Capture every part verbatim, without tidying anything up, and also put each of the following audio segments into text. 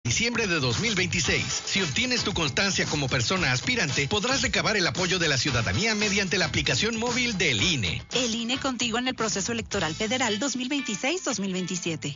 diciembre de dos mil veintiséis. Si obtienes tu constancia como persona aspirante, podrás recabar el apoyo de la ciudadanía mediante la aplicación móvil del I N E. El I N E contigo en el proceso electoral federal dos mil veintiséis dos mil veintisiete.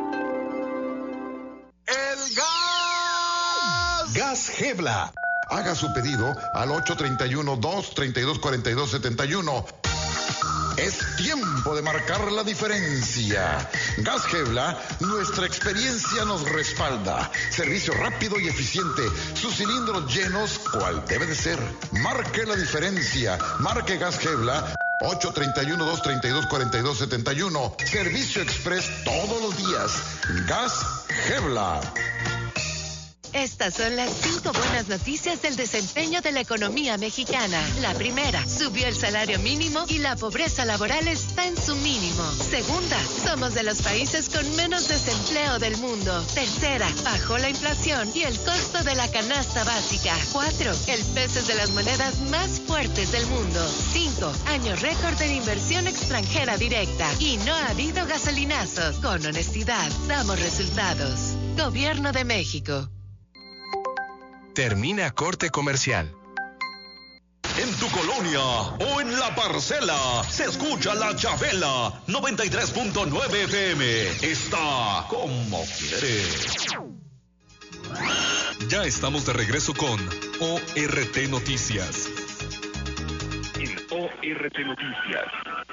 ¡El gas! Gas Gebla. Haga su pedido al ocho tres uno, dos tres dos, cuatro dos siete uno. Es tiempo de marcar la diferencia. Gas Gebla, nuestra experiencia nos respalda. Servicio rápido y eficiente. Sus cilindros llenos, cual debe de ser. Marque la diferencia. Marque Gas Gebla. ocho tres uno, dos tres dos, cuatro dos siete uno. Servicio express todos los días. Gas Gebla. Estas son las cinco buenas noticias del desempeño de la economía mexicana. La primera, subió el salario mínimo y la pobreza laboral está en su mínimo. Segunda, somos de los países con menos desempleo del mundo. Tercera, bajó la inflación y el costo de la canasta básica. Cuatro, el peso es de las monedas más fuertes del mundo. Cinco, año récord de inversión extranjera directa. Y no ha habido gasolinazos. Con honestidad, damos resultados. Gobierno de México. Termina corte comercial. En tu colonia o en la parcela se escucha la Chabela noventa y tres punto nueve F M. Está como quiere. Ya estamos de regreso con O R T Noticias. En O R T Noticias.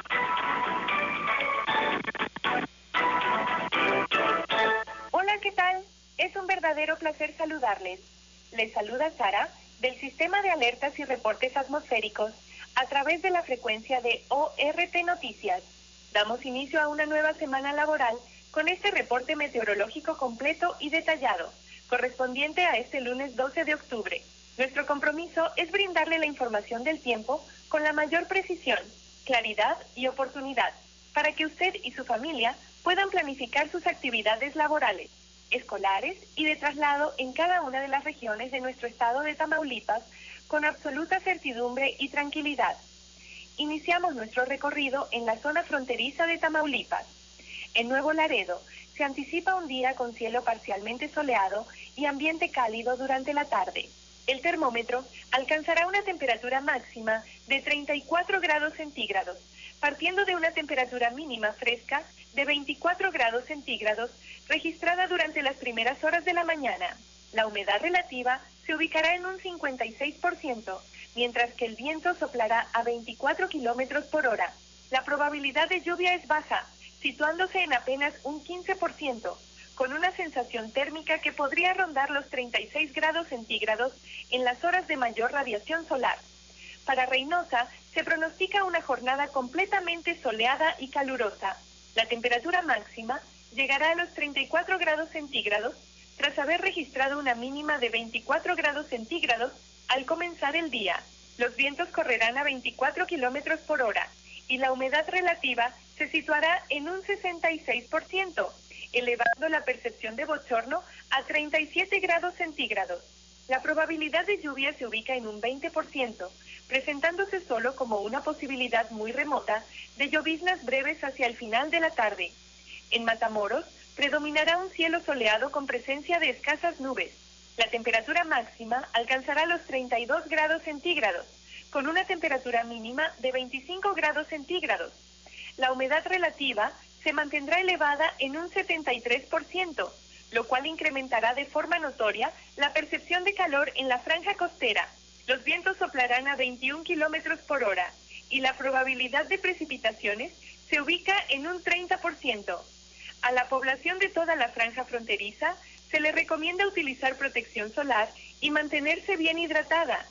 Hola, ¿qué tal? Es un verdadero placer saludarles. Les saluda Sara, del Sistema de Alertas y Reportes Atmosféricos, a través de la frecuencia de O R T Noticias. Damos inicio a una nueva semana laboral con este reporte meteorológico completo y detallado, correspondiente a este lunes doce de octubre. Nuestro compromiso es brindarle la información del tiempo con la mayor precisión, claridad y oportunidad, para que usted y su familia puedan planificar sus actividades laborales, escolares y de traslado en cada una de las regiones de nuestro estado de Tamaulipas con absoluta certidumbre y tranquilidad. Iniciamos nuestro recorrido en la zona fronteriza de Tamaulipas. En Nuevo Laredo se anticipa un día con cielo parcialmente soleado y ambiente cálido durante la tarde. El termómetro alcanzará una temperatura máxima de treinta y cuatro grados centígrados, partiendo de una temperatura mínima fresca de veinticuatro grados centígrados registrada durante las primeras horas de la mañana. La humedad relativa se ubicará en un cincuenta y seis por ciento, mientras que el viento soplará a veinticuatro kilómetros por hora. La probabilidad de lluvia es baja, situándose en apenas un quince por ciento, con una sensación térmica que podría rondar los treinta y seis grados centígrados en las horas de mayor radiación solar. Para Reynosa se pronostica una jornada completamente soleada y calurosa. La temperatura máxima llegará a los treinta y cuatro grados centígrados tras haber registrado una mínima de veinticuatro grados centígrados al comenzar el día. Los vientos correrán a veinticuatro kilómetros por hora y la humedad relativa se situará en un sesenta y seis por ciento, elevando la percepción de bochorno a treinta y siete grados centígrados. La probabilidad de lluvia se ubica en un veinte por ciento, presentándose solo como una posibilidad muy remota de lloviznas breves hacia el final de la tarde. En Matamoros predominará un cielo soleado con presencia de escasas nubes. La temperatura máxima alcanzará los treinta y dos grados centígrados, con una temperatura mínima de veinticinco grados centígrados. La humedad relativa se mantendrá elevada en un setenta y tres por ciento, lo cual incrementará de forma notoria la percepción de calor en la franja costera. Los vientos soplarán a veintiún kilómetros por hora y la probabilidad de precipitaciones se ubica en un treinta por ciento. A la población de toda la franja fronteriza se le recomienda utilizar protección solar y mantenerse bien hidratada.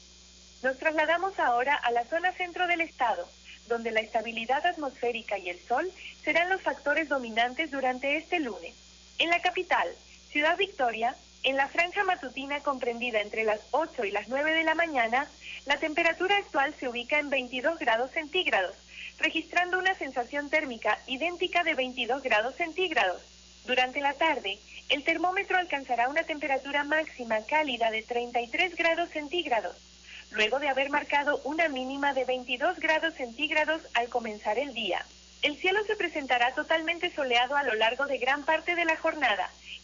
Nos trasladamos ahora a la zona centro del estado, donde la estabilidad atmosférica y el sol serán los factores dominantes durante este lunes. En la capital, Ciudad Victoria, en la franja matutina comprendida entre las ocho y las nueve de la mañana, la temperatura actual se ubica en veintidós grados centígrados, registrando una sensación térmica idéntica de veintidós grados centígrados. Durante la tarde, el termómetro alcanzará una temperatura máxima cálida de treinta y tres grados centígrados, luego de haber marcado una mínima de veintidós grados centígrados al comenzar el día. El cielo se presentará totalmente soleado a lo largo de gran parte de la jornada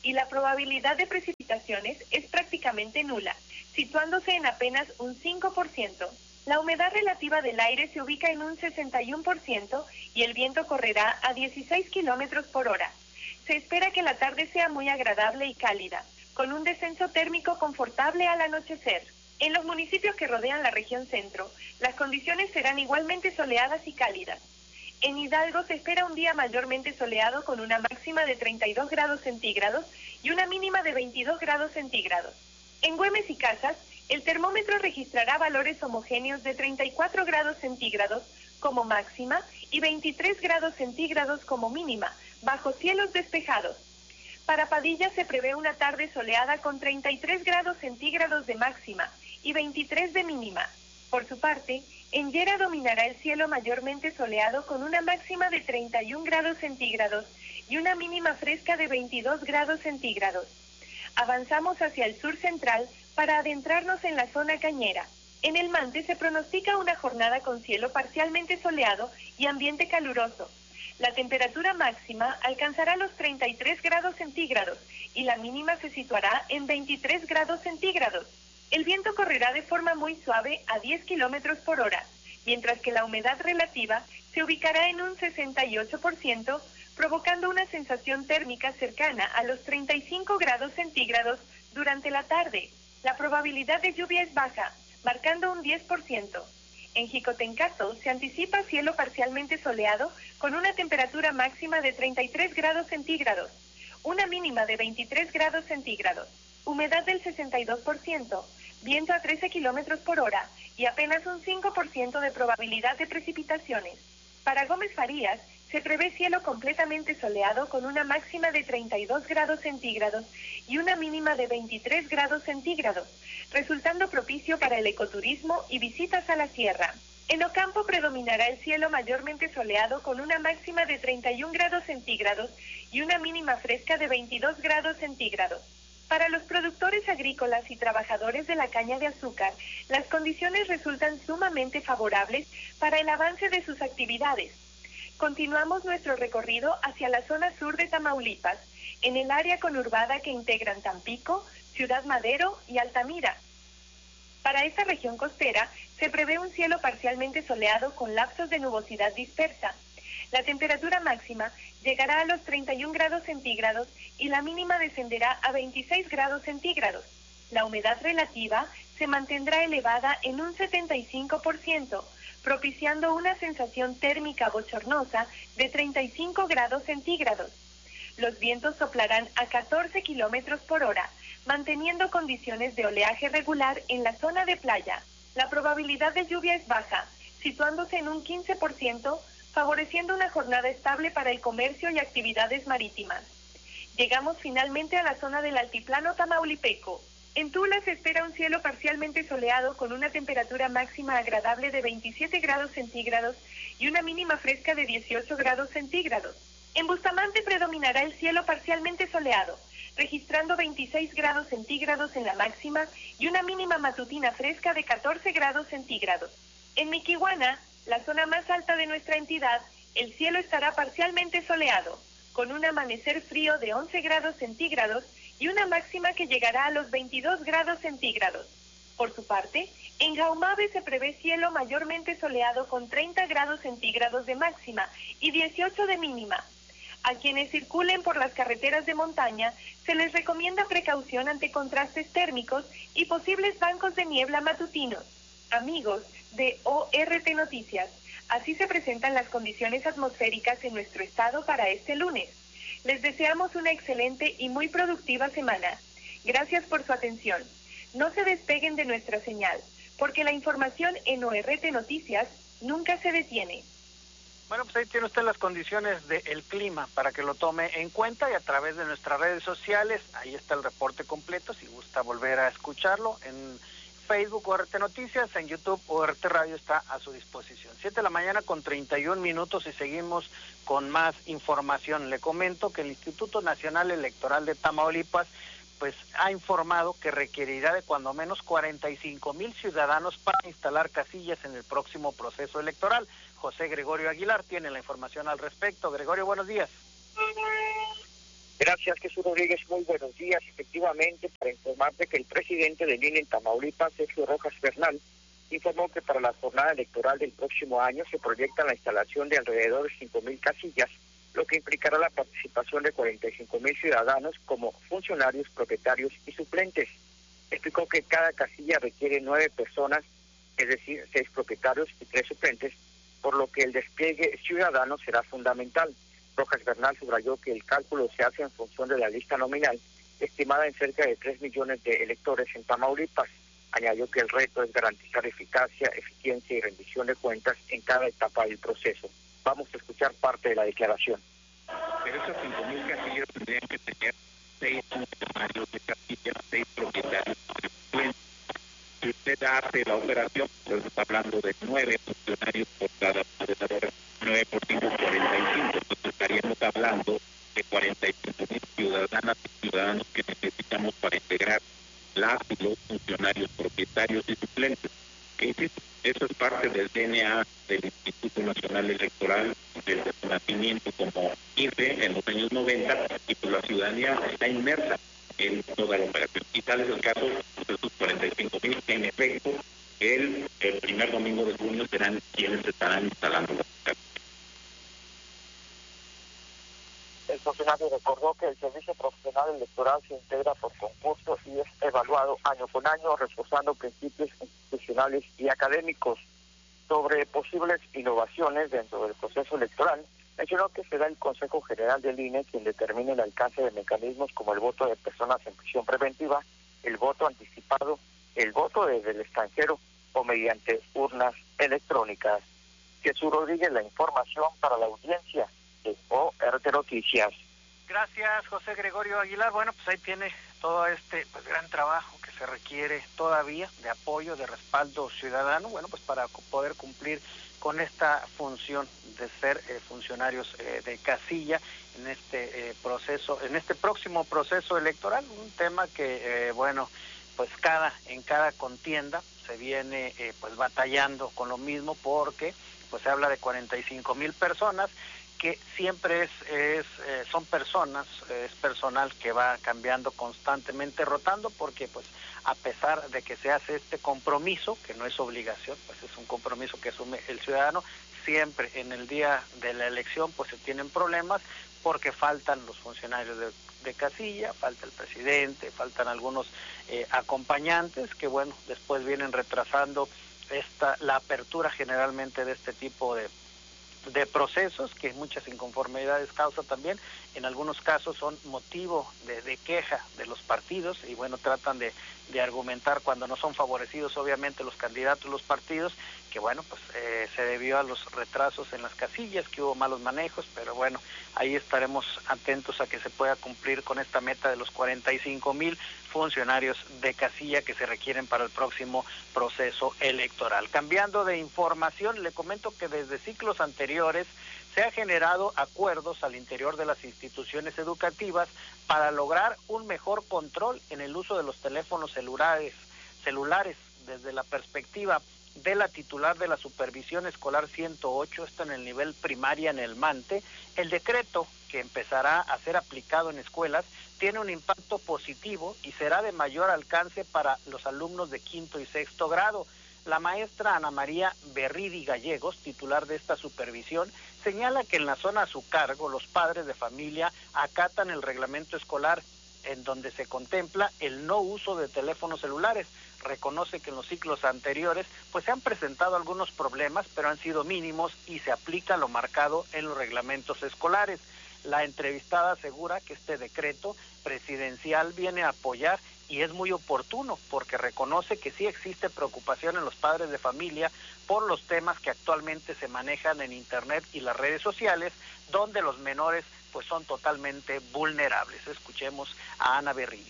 y la probabilidad de precipitaciones es prácticamente nula, situándose en apenas un cinco por ciento. La humedad relativa del aire se ubica en un sesenta y uno por ciento y el viento correrá a dieciséis kilómetros por hora. Se espera que la tarde sea muy agradable y cálida, con un descenso térmico confortable al anochecer. En los municipios que rodean la región centro, las condiciones serán igualmente soleadas y cálidas. En Hidalgo se espera un día mayormente soleado con una máxima de treinta y dos grados centígrados y una mínima de veintidós grados centígrados. En Güemes y Casas, el termómetro registrará valores homogéneos de treinta y cuatro grados centígrados como máxima y veintitrés grados centígrados como mínima, bajo cielos despejados. Para Padilla se prevé una tarde soleada con treinta y tres grados centígrados de máxima y veintitrés de mínima. Por su parte, en Llera dominará el cielo mayormente soleado con una máxima de treinta y un grados centígrados y una mínima fresca de veintidós grados centígrados. Avanzamos hacia el sur central para adentrarnos en la zona cañera. En el Mante se pronostica una jornada con cielo parcialmente soleado y ambiente caluroso. La temperatura máxima alcanzará los treinta y tres grados centígrados y la mínima se situará en veintitrés grados centígrados. El viento correrá de forma muy suave a diez kilómetros por hora, mientras que la humedad relativa se ubicará en un sesenta y ocho por ciento, provocando una sensación térmica cercana a los treinta y cinco grados centígrados durante la tarde. La probabilidad de lluvia es baja, marcando un diez por ciento. En Jicotencato se anticipa cielo parcialmente soleado con una temperatura máxima de treinta y tres grados centígrados, una mínima de veintitrés grados centígrados, humedad del sesenta y dos por ciento, viento a trece kilómetros por hora y apenas un cinco por ciento de probabilidad de precipitaciones. Para Gómez Farías se prevé cielo completamente soleado con una máxima de treinta y dos grados centígrados y una mínima de veintitrés grados centígrados, resultando propicio para el ecoturismo y visitas a la sierra. En Ocampo predominará el cielo mayormente soleado con una máxima de treinta y un grados centígrados y una mínima fresca de veintidós grados centígrados. Para los productores agrícolas y trabajadores de la caña de azúcar, las condiciones resultan sumamente favorables para el avance de sus actividades. Continuamos nuestro recorrido hacia la zona sur de Tamaulipas, en el área conurbada que integran Tampico, Ciudad Madero y Altamira. Para esta región costera se prevé un cielo parcialmente soleado con lapsos de nubosidad dispersa. La temperatura máxima llegará a los treinta y un grados centígrados y la mínima descenderá a veintiséis grados centígrados. La humedad relativa se mantendrá elevada en un setenta y cinco por ciento, propiciando una sensación térmica bochornosa de treinta y cinco grados centígrados. Los vientos soplarán a catorce kilómetros por hora, manteniendo condiciones de oleaje regular en la zona de playa. La probabilidad de lluvia es baja, situándose en un quince por ciento, favoreciendo una jornada estable para el comercio y actividades marítimas. Llegamos finalmente a la zona del altiplano tamaulipeco. En Tula se espera un cielo parcialmente soleado con una temperatura máxima agradable de veintisiete grados centígrados y una mínima fresca de dieciocho grados centígrados. En Bustamante predominará el cielo parcialmente soleado, registrando veintiséis grados centígrados en la máxima y una mínima matutina fresca de catorce grados centígrados. En Miquihuana, la zona más alta de nuestra entidad, el cielo estará parcialmente soleado, con un amanecer frío de once grados centígrados y una máxima que llegará a los veintidós grados centígrados. Por su parte, en Gaumave se prevé cielo mayormente soleado con treinta grados centígrados de máxima y dieciocho de mínima. A quienes circulen por las carreteras de montaña, se les recomienda precaución ante contrastes térmicos y posibles bancos de niebla matutinos. Amigos de O R T Noticias, así se presentan las condiciones atmosféricas en nuestro estado para este lunes. Les deseamos una excelente y muy productiva semana. Gracias por su atención. No se despeguen de nuestra señal, porque la información en O R T Noticias nunca se detiene. Bueno, pues ahí tiene usted las condiciones del clima para que lo tome en cuenta y a través de nuestras redes sociales, ahí está el reporte completo, si gusta volver a escucharlo en Facebook O R T Noticias, en YouTube O R T Radio está a su disposición. siete de la mañana con treinta y un minutos y seguimos con más información. Le comento que el Instituto Nacional Electoral de Tamaulipas pues ha informado que requerirá de cuando menos cuarenta y cinco mil ciudadanos para instalar casillas en el próximo proceso electoral. José Gregorio Aguilar tiene la información al respecto. Gregorio, buenos días. Gracias, Jesús Rodríguez. Muy buenos días. Efectivamente, para informarte que el presidente del I N E en Tamaulipas, Sergio Rojas Bernal, informó que para la jornada electoral del próximo año se proyecta la instalación de alrededor de cinco mil casillas, lo que implicará la participación de cuarenta y cinco mil ciudadanos como funcionarios, propietarios y suplentes. Explicó que cada casilla requiere nueve personas, es decir, seis propietarios y tres suplentes, por lo que el despliegue ciudadano será fundamental. Rojas Bernal subrayó que el cálculo se hace en función de la lista nominal, estimada en cerca de tres millones de electores en Tamaulipas. Añadió que el reto es garantizar eficacia, eficiencia y rendición de cuentas en cada etapa del proceso. Vamos a escuchar parte de la declaración. Pero esas cinco mil casillas tendrían que tener seis funcionarios de casilla, seis propietarios de suplentes. Si usted hace la operación, pues está hablando de nueve funcionarios por cada propietario, nueve por cinco, cuarenta y cinco. Entonces estaríamos hablando de cuarenta y cinco mil ciudadanas y ciudadanos que necesitamos para integrar las y los funcionarios, propietarios y suplentes. Que eso es parte del D N A del Instituto Nacional Electoral, desde su nacimiento como I F E en los años noventa, y pues la ciudadanía está inmersa en toda la operación. Y tal es el caso de estos cuarenta y cinco mil, en efecto, el, el primer domingo de junio serán quienes estarán instalando la casa. El funcionario recordó que el servicio profesional electoral se integra por concurso y es evaluado año con año, reforzando principios institucionales y académicos. Sobre posibles innovaciones dentro del proceso electoral, mencionó que será el Consejo General del I N E quien determine el alcance de mecanismos como el voto de personas en prisión preventiva, el voto anticipado, el voto desde el extranjero o mediante urnas electrónicas. Jesús Rodríguez, la información para la audiencia de O R T Noticias. Gracias, José Gregorio Aguilar. Bueno, pues ahí tiene todo este pues gran trabajo que se requiere todavía de apoyo, de respaldo ciudadano, bueno, pues para poder cumplir con esta función de ser eh, funcionarios eh, de casilla en este eh, proceso, en este próximo proceso electoral, un tema que, eh, bueno, pues cada en cada contienda se viene eh, pues batallando con lo mismo, porque pues se habla de cuarenta y cinco mil personas, que siempre es, es eh, son personas, es personal que va cambiando constantemente, rotando, porque pues a pesar de que se hace este compromiso, que no es obligación, pues es un compromiso que asume el ciudadano, siempre en el día de la elección pues se tienen problemas, porque faltan los funcionarios de, de casilla, falta el presidente, faltan algunos eh, acompañantes, que bueno, después vienen retrasando esta la apertura generalmente de este tipo de de procesos, que muchas inconformidades causa también, en algunos casos son motivo de, de queja de los partidos, y bueno, tratan de, de argumentar cuando no son favorecidos obviamente los candidatos, los partidos, que bueno, pues eh, se debió a los retrasos en las casillas, que hubo malos manejos, pero bueno, ahí estaremos atentos a que se pueda cumplir con esta meta de los cuarenta y cinco mil funcionarios de casilla que se requieren para el próximo proceso electoral. Cambiando de información, le comento que desde ciclos anteriores se han generado acuerdos al interior de las instituciones educativas para lograr un mejor control en el uso de los teléfonos celulares, celulares desde la perspectiva de la titular de la Supervisión Escolar ciento ocho, esto en el nivel primaria en el Mante. El decreto, que empezará a ser aplicado en escuelas, tiene un impacto positivo y será de mayor alcance para los alumnos de quinto y sexto grado. La maestra Ana María Berridi Gallegos, titular de esta supervisión, señala que en la zona a su cargo los padres de familia acatan el reglamento escolar, en donde se contempla el no uso de teléfonos celulares. Reconoce que en los ciclos anteriores pues se han presentado algunos problemas, pero han sido mínimos y se aplica lo marcado en los reglamentos escolares. La entrevistada asegura que este decreto presidencial viene a apoyar y es muy oportuno, porque reconoce que sí existe preocupación en los padres de familia por los temas que actualmente se manejan en internet y las redes sociales, donde los menores pues son totalmente vulnerables. Escuchemos a Ana Berrini.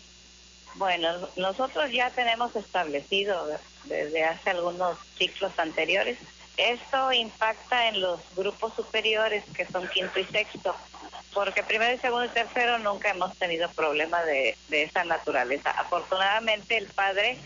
Bueno, nosotros ya tenemos establecido desde hace algunos ciclos anteriores. Esto impacta en los grupos superiores, que son quinto y sexto, porque primero y segundo y tercero nunca hemos tenido problemas de, de esa naturaleza. Afortunadamente el padre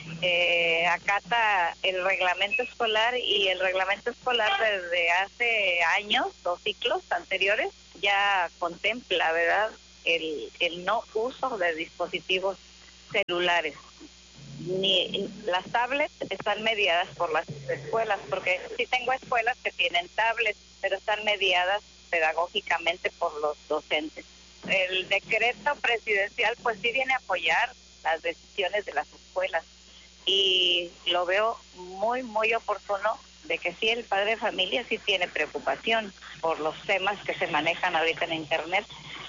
eh, acata el reglamento escolar, y el reglamento escolar desde hace años, dos ciclos anteriores, ya contempla, ¿verdad?, el, el no uso de dispositivos celulares. Ni las tablets están mediadas por las escuelas, porque sí tengo escuelas que tienen tablets, pero están mediadas pedagógicamente por los docentes. El decreto presidencial pues sí viene a apoyar las decisiones de las escuelas y lo veo muy, muy oportuno de que sí, el padre de familia sí tiene preocupación por los temas que se manejan ahorita en Internet.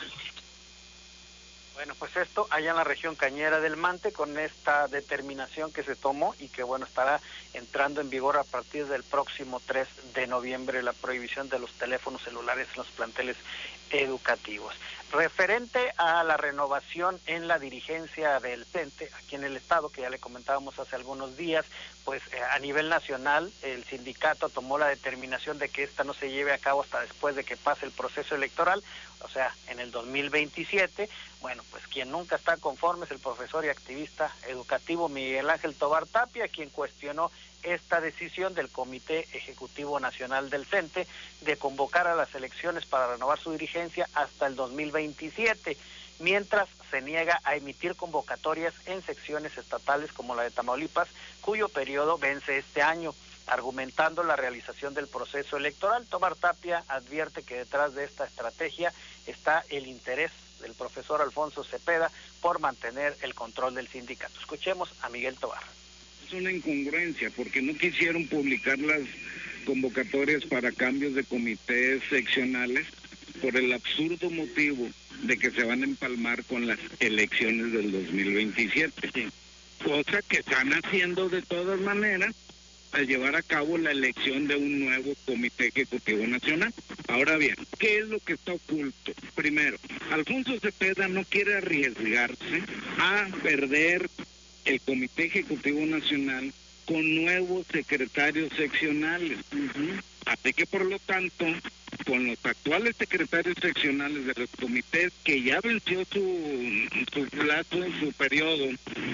Bueno, pues esto allá en la región cañera del Mante, con esta determinación que se tomó y que bueno, estará entrando en vigor a partir del próximo tres de noviembre, la prohibición de los teléfonos celulares en los planteles educativos. Referente a la renovación en la dirigencia del CENTE, aquí en el estado, que ya le comentábamos hace algunos días, pues eh, a nivel nacional el sindicato tomó la determinación de que esta no se lleve a cabo hasta después de que pase el proceso electoral, o sea, en el dos mil veintisiete. Bueno, pues quien nunca está conforme es el profesor y activista educativo Miguel Ángel Tovar Tapia, quien cuestionó esta decisión del Comité Ejecutivo Nacional del CENTE de convocar a las elecciones para renovar su dirigencia hasta el dos mil veintisiete, mientras se niega a emitir convocatorias en secciones estatales como la de Tamaulipas, cuyo periodo vence este año. Argumentando la realización del proceso electoral, Tovar Tapia advierte que detrás de esta estrategia está el interés del profesor Alfonso Cepeda por mantener el control del sindicato. Escuchemos a Miguel Tovar. Es una incongruencia porque no quisieron publicar las convocatorias para cambios de comités seccionales por el absurdo motivo de que se van a empalmar con las elecciones del dos mil veintisiete. Sí. Cosa que están haciendo de todas maneras al llevar a cabo la elección de un nuevo Comité Ejecutivo Nacional. Ahora bien, ¿qué es lo que está oculto? Primero, Alfonso Cepeda no quiere arriesgarse a perder el Comité Ejecutivo Nacional con nuevos secretarios seccionales. Uh-huh. Así que, por lo tanto, con los actuales secretarios seccionales de los comités que ya venció su, su plazo, su periodo,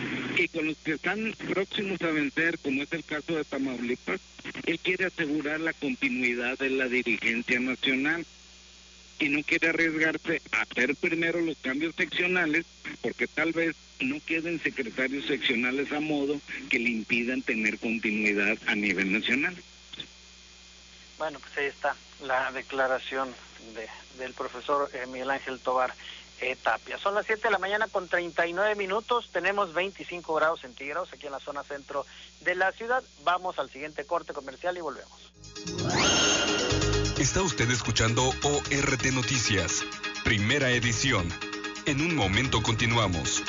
y con los que están próximos a vencer, como es el caso de Tamaulipas, él quiere asegurar la continuidad de la dirigencia nacional y no quiere arriesgarse a hacer primero los cambios seccionales, porque tal vez no queden secretarios seccionales a modo que le impidan tener continuidad a nivel nacional. Bueno, pues ahí está la declaración de, del profesor eh, Miguel Ángel Tovar eh, Tapia. Son las siete de la mañana con treinta y nueve minutos, tenemos veinticinco grados centígrados aquí en la zona centro de la ciudad. Vamos al siguiente corte comercial y volvemos. Está usted escuchando O R T Noticias, primera edición. En un momento continuamos.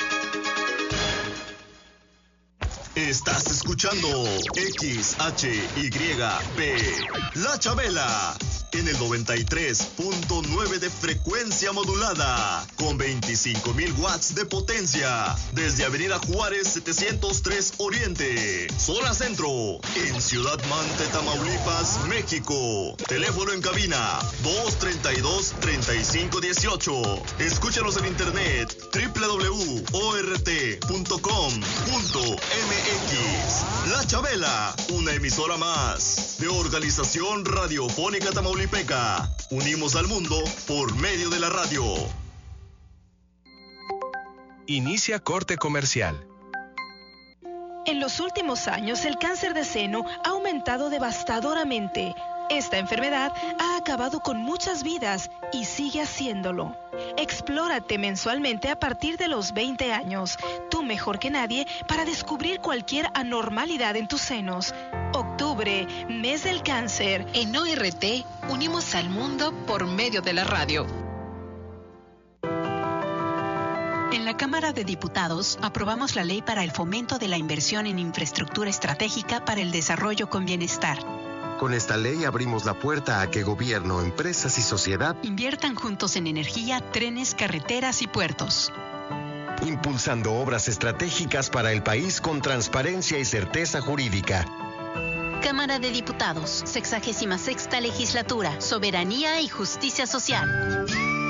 Estás escuchando X H Y P, La Chabela, en el noventa y tres punto nueve de frecuencia modulada, con veinticinco mil watts de potencia, desde Avenida Juárez setecientos tres Oriente, zona centro, en Ciudad Mante, Tamaulipas, México. Teléfono en cabina dos treinta y dos, treinta y cinco dieciocho. Escúchanos en internet doble u doble u doble u punto o r t punto com punto m x. La Chabela, una emisora más de Organización Radiofónica Tamaulipeca. Unimos al mundo por medio de la radio. Inicia corte comercial. En los últimos años, el cáncer de seno ha aumentado devastadoramente. Esta enfermedad ha acabado con muchas vidas y sigue haciéndolo. Explórate mensualmente a partir de los veinte años, tú mejor que nadie para descubrir cualquier anormalidad en tus senos. Octubre, mes del cáncer. En O R T, unimos al mundo por medio de la radio. En la Cámara de Diputados aprobamos la ley para el fomento de la inversión en infraestructura estratégica para el desarrollo con bienestar. Con esta ley abrimos la puerta a que gobierno, empresas y sociedad inviertan juntos en energía, trenes, carreteras y puertos. Impulsando obras estratégicas para el país con transparencia y certeza jurídica. Cámara de Diputados, sexagésima sexta legislatura, soberanía y justicia social.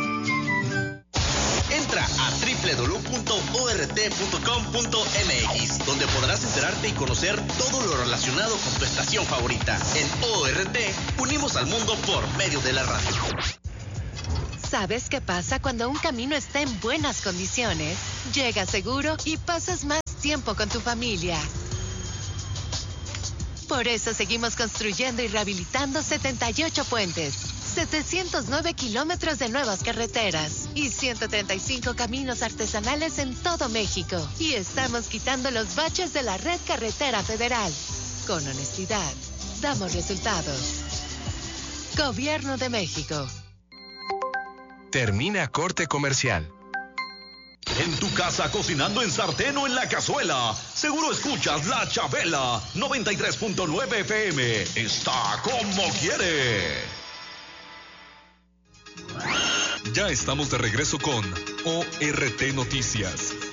Entra a doble u doble u doble u punto o r t punto com punto m x, donde podrás enterarte y conocer todo lo relacionado con tu estación favorita. En O R T, unimos al mundo por medio de la radio. ¿Sabes qué pasa cuando un camino está en buenas condiciones? Llegas seguro y pasas más tiempo con tu familia. Por eso seguimos construyendo y rehabilitando setenta y ocho puentes, setecientos nueve kilómetros de nuevas carreteras y ciento treinta y cinco caminos artesanales en todo México. Y estamos quitando los baches de la red carretera federal. Con honestidad, damos resultados. Gobierno de México. Termina corte comercial. En tu casa, cocinando en sartén o en la cazuela, seguro escuchas La Chabela noventa y tres punto nueve F M. Está como quiere. Ya estamos de regreso con O R T Noticias,